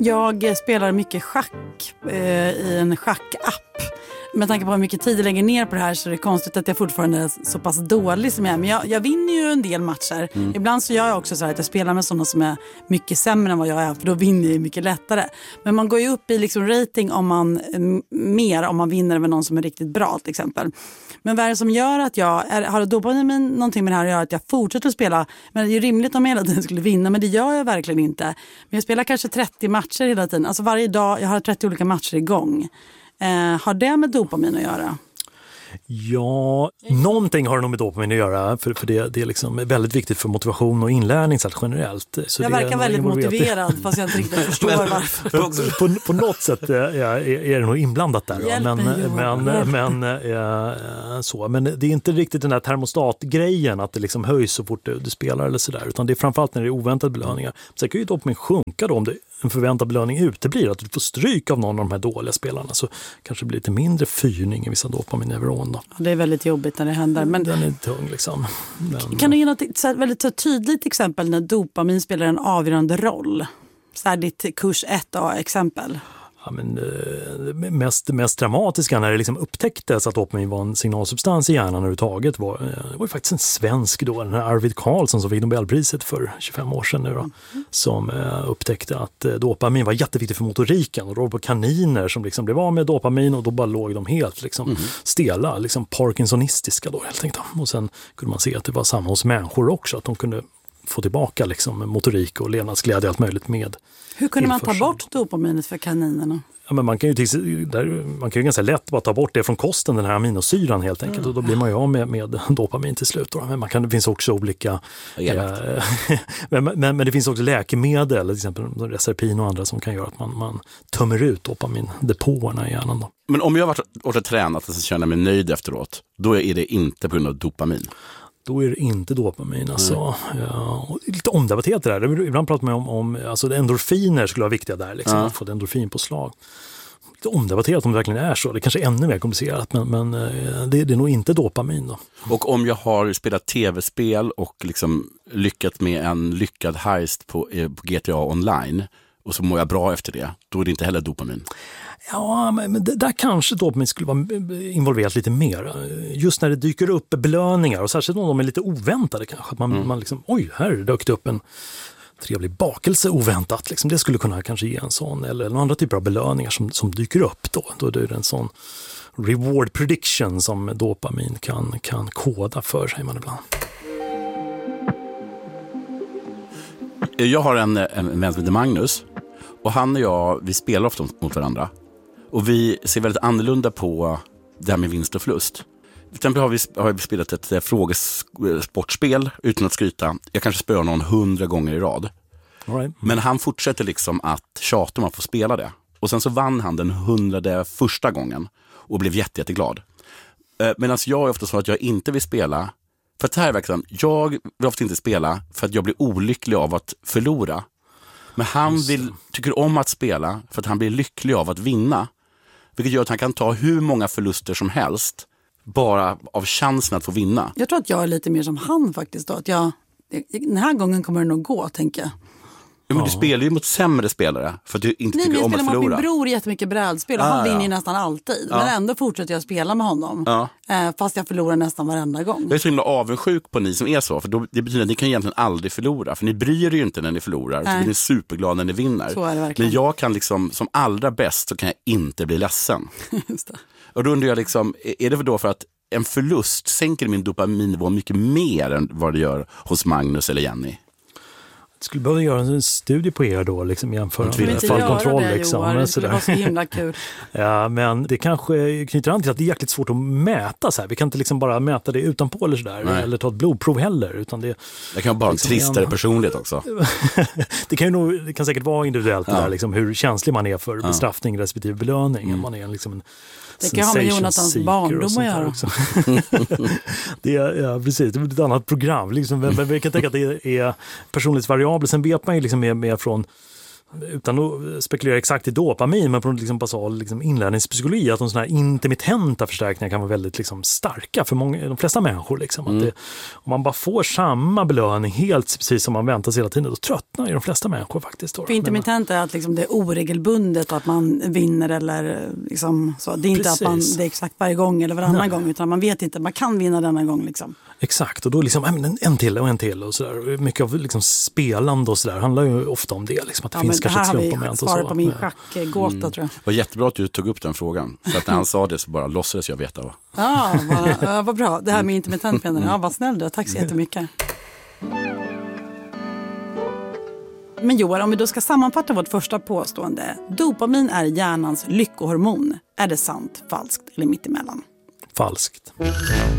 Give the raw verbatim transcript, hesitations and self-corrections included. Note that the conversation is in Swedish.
Jag spelar mycket schack eh, i en schackapp. Med tanke på hur mycket tid jag lägger ner på det här så är det konstigt att jag fortfarande är så pass dålig som jag är. Men jag, jag vinner ju en del matcher. Mm. Ibland så gör jag också så här att jag spelar med sådana som är mycket sämre än vad jag är. För då vinner jag mycket lättare. Men man går ju upp i liksom rating om man, m- mer om man vinner med någon som är riktigt bra till exempel. Men vad är det som gör att jag är, har dopamin någonting med det här att göra att jag fortsätter att spela? Men det är ju rimligt om jag hela tiden skulle vinna, men det gör jag verkligen inte. Men jag spelar kanske trettio matcher hela tiden. Alltså varje dag, jag har trettio olika matcher igång. Eh, har det med dopamin att göra? Ja, någonting har det nog med dopamin att göra för, för det, det är liksom väldigt viktigt för motivation och inlärning så generellt. Så jag verkar väldigt motiverad fast jag inte riktigt förstår varför. på, på något sätt är, är det nog inblandat där. Hjälp men mig, men, men, äh, så. men det är inte riktigt den där termostatgrejen att det liksom höjs så fort du, du spelar eller sådär, utan det är framförallt när det är oväntade belöningar. Sen kan ju dopamin sjunka då om det en förväntad belöning uteblir, att du får stryk av någon av de här dåliga spelarna, så kanske det blir lite mindre fyrning i vissa dopamineuron då. Ja, det är väldigt jobbigt när det händer. Men den är tung liksom. Men... Kan du ge något så här, väldigt så tydligt exempel när dopamin spelar en avgörande roll? Så här ditt kurs ett A-exempel. Ja, men, eh, mest, mest dramatiska när det liksom upptäcktes att dopamin var en signalsubstans i hjärnan överhuvudtaget var, det var ju faktiskt en svensk då, den här Arvid Carlsson som fick Nobelpriset för tjugofem år sedan nu då, mm. som eh, upptäckte att eh, dopamin var jätteviktigt för motoriken, och då var det på kaniner som liksom blev av med dopamin och då bara låg de helt liksom mm. stela, liksom parkinsonistiska då helt enkelt. Och sen kunde man se att det var samma hos människor också, att de kunde få tillbaka liksom motorik och levnadsglädje allt möjligt med. Hur kunde man ta bort dopaminet för kaninerna? Ja, men man kan ju till, där, man kan ju ganska lätt bara ta bort det från kosten, den här aminosyran helt enkelt, mm. och då blir man ju av med, med dopamin till slut då. Men man kan, det finns också olika eh, men, men, men det finns också läkemedel, till exempel Reserpin och andra, som kan göra att man, man tömmer ut dopamindepåerna i hjärnan då. Men om jag har varit och tränat och så känner mig nöjd efteråt, då är det inte på grund av dopamin? Då är det inte dopamin. Alltså. Mm. Ja, och lite omdebatterat det där. Ibland pratar man om, om alltså endorfiner skulle vara viktiga där. Liksom, mm. Att få ett endorfinpåslag. Lite omdebatterat om det verkligen är så. Det kanske är ännu mer komplicerat. Men, men det, det är nog inte dopamin då. Och om jag har spelat tv-spel och liksom lyckats med en lyckad heist på, på G T A online, och så mår jag bra efter det, då är det inte heller dopamin. Ja, men där kanske dopamin skulle vara involverat lite mer. Just när det dyker upp belöningar, och särskilt om de är lite oväntade kanske. Att man, mm. man liksom, oj, här dök det upp en trevlig bakelse oväntat. Liksom. Det skulle kunna kanske ge en sån, eller några andra typer av belöningar som, som dyker upp då. Då är det en sån reward prediction som dopamin kan, kan koda för, säger man ibland. Jag har en, en vän som heter Magnus, och han och jag, vi spelar ofta mot varandra. Och vi ser väldigt annorlunda på det här med vinst och förlust. Till exempel har vi, har vi spelat ett frågesportspel utan att skryta. Jag kanske spöar någon hundra gånger i rad. All right. Men han fortsätter liksom att tjata om att få spela det. Och sen så vann han den hundrade första gången och blev jätte, jätteglad. Medan jag är ofta så att jag inte vill spela. För att det här är verkligen, jag vill ofta inte spela för att jag blir olycklig av att förlora. Men han vill, tycker om att spela för att han blir lycklig av att vinna. Vilket gör att han kan ta hur många förluster som helst bara av chansen att få vinna. Jag tror att jag är lite mer som han faktiskt då. Att jag, den här gången kommer det nog gå, tänker jag. Ja, men du spelar ju mot sämre spelare för att du inte Nej, tycker om att förlora. Nej, men jag spelar mot min bror jättemycket brädspel och ah, han vinner ju ja. nästan alltid. Ja. Men ändå fortsätter jag spela med honom. Ja. Eh, fast jag förlorar nästan varenda gång. Jag är så himla avundsjuk på ni som är så. För då, det betyder att ni kan egentligen aldrig förlora. För ni bryr er ju inte när ni förlorar. Så blir ni superglada när ni vinner. Så är det verkligen. Men jag kan liksom, som allra bäst så kan jag inte bli ledsen. Just det. Och då undrar jag liksom, är det för då för att en förlust sänker min dopaminnivå mycket mer än vad det gör hos Magnus eller Jenny? Jag skulle behöva göra en studie på er då, liksom, jämföra med fallkontroll. Det, liksom, Johan, det skulle vara så himla kul. Ja, men det kanske knyter an till att det är jäkligt svårt att mäta. Så här. Vi kan inte liksom bara mäta det utanpå eller sådär, eller ta ett blodprov heller. Utan det, det kan vara bara liksom en tristare en... personlighet också. det, kan ju nog, det kan säkert vara individuellt ja. där, liksom, hur känslig man är för ja. bestraffning respektive belöning. Mm. Man är liksom en det kan ha med Jonathans barndom att göra. Också. det är, ja, precis. Det är ett annat program. Liksom, vi kan tänka att det är personlighetsvariabel. Sen vet man ju liksom mer, mer från utan att spekulera exakt i dopamin, men på liksom basal liksom inlärningspsykologi, att de såna här intermittenta förstärkningar kan vara väldigt liksom starka för många, de flesta människor. Liksom. Mm. Att det, om man bara får samma belöning helt precis som man väntar sig hela tiden, då tröttnar ju de flesta människor faktiskt. Då. För intermittent är att liksom det är oregelbundet att man vinner eller liksom så. Det är inte precis. Att man, det är exakt varje gång eller varannan Nej. gång, utan man vet inte, man kan vinna denna gång. Liksom. Exakt, och då liksom en, en till och en till och sådär. Mycket av liksom spelande och sådär handlar ju ofta om det. Liksom, att det ja, finns kanske ett slumpmoment. Det här har vi svarat på min schackgåta mm. tror jag. Det var jättebra att du tog upp den frågan. För att när han sa det så bara låtsades jag veta. Va? Ja, vad, ja, vad bra. Det här med intermittent menar jag. Ja, vad snäll du. Tack så jättemycket. Men Johan, om vi då ska sammanfatta vårt första påstående. Dopamin är hjärnans lyckohormon. Är det sant, falskt eller mittemellan? Falskt.